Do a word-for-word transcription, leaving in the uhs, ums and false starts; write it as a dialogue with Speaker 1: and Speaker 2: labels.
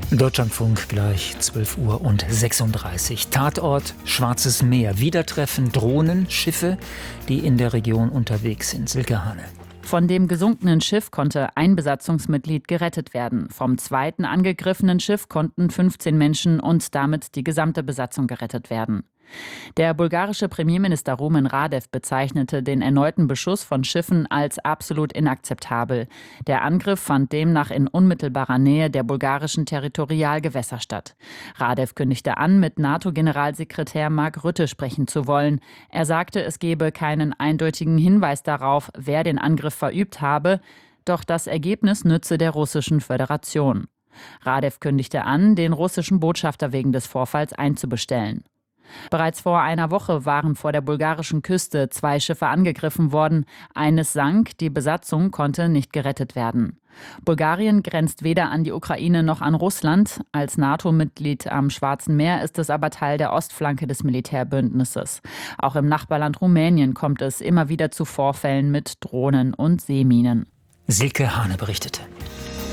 Speaker 1: Deutschlandfunk gleich zwölf Uhr und sechsunddreißig. Tatort Schwarzes Meer. Wieder treffen Drohnen, Schiffe, die in der Region unterwegs sind. Silke Hane.
Speaker 2: Von dem gesunkenen Schiff konnte ein Besatzungsmitglied gerettet werden. Vom zweiten angegriffenen Schiff konnten fünfzehn Menschen und damit die gesamte Besatzung gerettet werden. Der bulgarische Premierminister Rumen Radev bezeichnete den erneuten Beschuss von Schiffen als absolut inakzeptabel. Der Angriff fand demnach in unmittelbarer Nähe der bulgarischen Territorialgewässer statt. Radev kündigte an, mit NATO-Generalsekretär Mark Rutte sprechen zu wollen. Er sagte, es gebe keinen eindeutigen Hinweis darauf, wer den Angriff verübt habe, doch das Ergebnis nütze der Russischen Föderation. Radev kündigte an, den russischen Botschafter wegen des Vorfalls einzubestellen. Bereits vor einer Woche waren vor der bulgarischen Küste zwei Schiffe angegriffen worden. Eines sank, die Besatzung konnte nicht gerettet werden. Bulgarien grenzt weder an die Ukraine noch an Russland. Als NATO-Mitglied am Schwarzen Meer ist es aber Teil der Ostflanke des Militärbündnisses. Auch im Nachbarland Rumänien kommt es immer wieder zu Vorfällen mit Drohnen und Seeminen.
Speaker 1: Silke Hane berichtete.